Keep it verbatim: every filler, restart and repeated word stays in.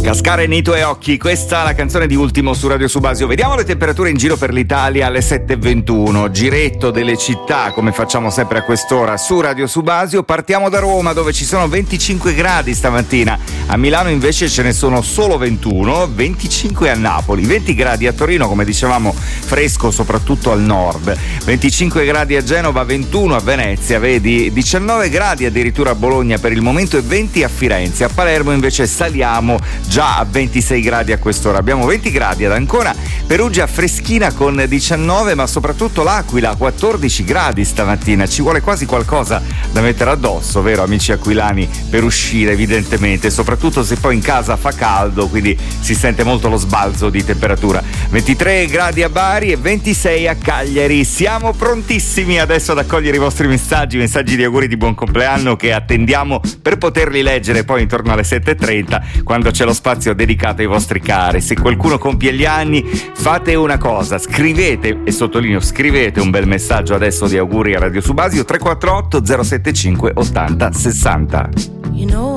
Cascare nei tuoi occhi, questa è la canzone di Ultimo su Radio Subasio. Vediamo le temperature in giro per l'Italia alle sette e ventuno. Giretto delle città, come facciamo sempre a quest'ora su Radio Subasio. Partiamo da Roma, dove ci sono venticinque gradi stamattina. A Milano invece ce ne sono solo ventuno, venticinque a Napoli, venti gradi a Torino, come dicevamo, fresco soprattutto al nord. venticinque gradi a Genova, ventuno a Venezia, vedi, diciannove gradi addirittura a Bologna per il momento e venti a Firenze. A Palermo invece saliamo già a ventisei gradi a quest'ora. Abbiamo venti gradi ad Ancona, Perugia freschina con diciannove, ma soprattutto l'Aquila quattordici gradi stamattina. Ci vuole quasi qualcosa da mettere addosso, vero amici aquilani, per uscire evidentemente, soprattutto se poi in casa fa caldo, quindi si sente molto lo sbalzo di temperatura. ventitré gradi a Bari e ventisei a Cagliari. Siamo prontissimi adesso ad accogliere i vostri messaggi, messaggi di auguri di buon compleanno che attendiamo per poterli leggere poi intorno alle sette e trenta, quando c'è lo spazio dedicato ai vostri cari. Se qualcuno compie gli anni, fate una cosa, scrivete, e sottolineo scrivete, un bel messaggio adesso di auguri a Radio Subasio tre quattro otto zero sette cinque ottanta sessanta. You know